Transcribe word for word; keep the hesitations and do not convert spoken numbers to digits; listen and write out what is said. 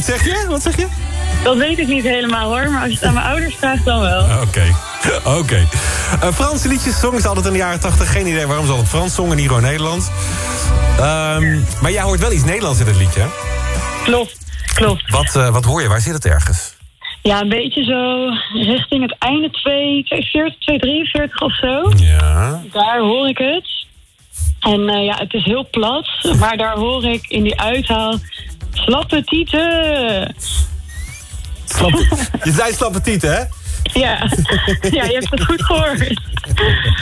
Wat zeg je? Wat zeg je? Dat weet ik niet helemaal hoor, maar als je het aan mijn ouders vraagt dan wel. Oké, okay. oké. Okay. Uh, Franse liedjes zongen ze altijd in de jaren tachtig. Geen idee waarom ze altijd Frans zongen, niet gewoon Nederlands. Um, maar jij hoort wel iets Nederlands in het liedje, hè? Klopt, klopt. Wat, uh, wat hoor je? Waar zit het ergens? Ja, een beetje zo richting het einde twee veertig, twee drieënveertig of zo. Ja. Daar hoor ik het. En uh, ja, het is heel plat, maar daar hoor ik in die uithaal... Slappe tieten! Slappe, je zei slappe tieten, hè? Ja. Ja, je hebt het goed gehoord.